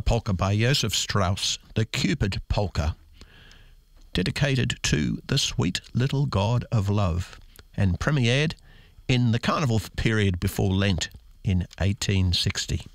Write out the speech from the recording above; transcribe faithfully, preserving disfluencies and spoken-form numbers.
polka by Joseph Strauss, the Cupid Polka, dedicated to the sweet little god of love, and premiered in the carnival period before Lent in eighteen sixty.